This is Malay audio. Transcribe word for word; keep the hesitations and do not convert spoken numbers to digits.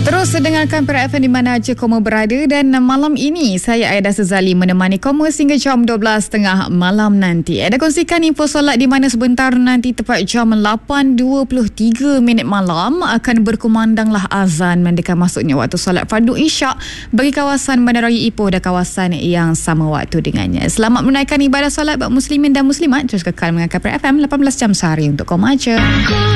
Terus dengarkan Perak F M di mana aja kamu berada, dan malam ini saya Aida Sezali menemani kamu hingga jam dua belas tiga puluh malam nanti. Ada kongsikan info solat di mana sebentar nanti tepat jam lapan dua puluh tiga minit malam akan berkumandanglah azan mendekat masuknya waktu solat fardu isyak bagi kawasan Bandaraya Ipoh dan kawasan yang sama waktu dengannya. Selamat menunaikan ibadah solat buat muslimin dan muslimat. Terus kekal mendengarkan Perak F M lapan belas jam sehari untuk kamu aja.